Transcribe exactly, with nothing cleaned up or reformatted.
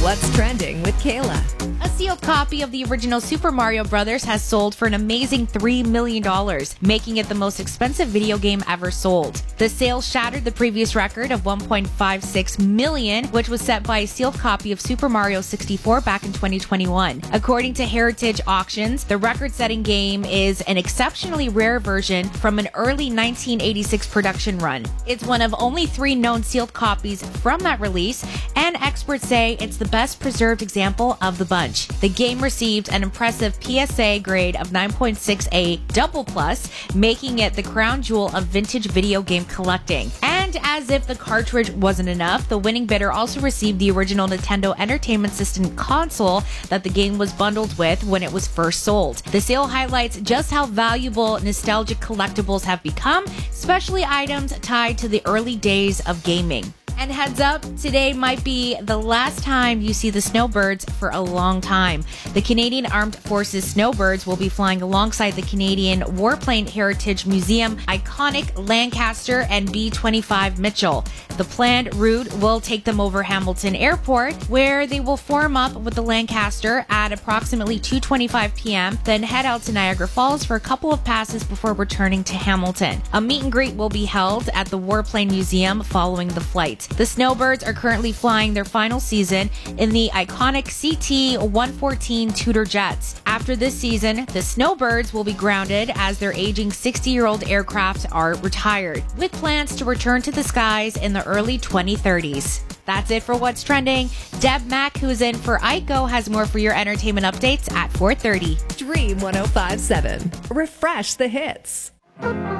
What's Trending with Kayla. A sealed copy of the original Super Mario Brothers has sold for an amazing three million dollars, making it the most expensive video game ever sold. The sale shattered the previous record of one point five six million dollars, which was set by a sealed copy of Super Mario sixty-four back in twenty twenty-one. According to Heritage Auctions, the record-setting game is an exceptionally rare version from an early nineteen eighty-six production run. It's one of only three known sealed copies from that release, and experts say it's the best preserved example of the bunch. The game received an impressive P S A grade of nine point six A double plus, making it the crown jewel of vintage video game collecting. And as if the cartridge wasn't enough, the winning bidder also received the original Nintendo Entertainment System console that the game was bundled with when it was first sold. The sale highlights just how valuable nostalgic collectibles have become, especially items tied to the early days of gaming. And heads up, today might be the last time you see the Snowbirds for a long time. The Canadian Armed Forces Snowbirds will be flying alongside the Canadian Warplane Heritage Museum iconic Lancaster and B twenty-five Mitchell. The planned route will take them over Hamilton Airport, where they will form up with the Lancaster at approximately two twenty-five p.m., then head out to Niagara Falls for a couple of passes before returning to Hamilton. A meet and greet will be held at the Warplane Museum following the flight. The Snowbirds are currently flying their final season in the iconic C T one fourteen Tudor jets. After this season, the Snowbirds will be grounded as their aging sixty-year-old aircraft are retired, with plans to return to the skies in the early twenty thirties. That's it for What's Trending. Deb Mack, who's in for Aiko, has more for your entertainment updates at four thirty. Dream one oh five point seven. Refresh the hits.